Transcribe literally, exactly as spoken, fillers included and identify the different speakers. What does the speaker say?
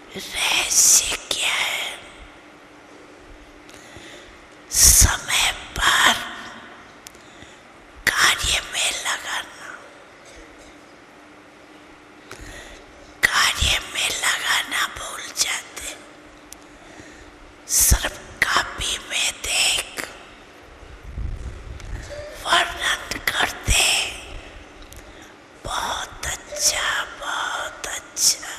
Speaker 1: रहस्य क्या है? समय पर कार्य में लगाना, कार्य में लगाना भूल जाते, सिर्फ कॉपी में देख वर्णन करते बहुत अच्छा बहुत अच्छा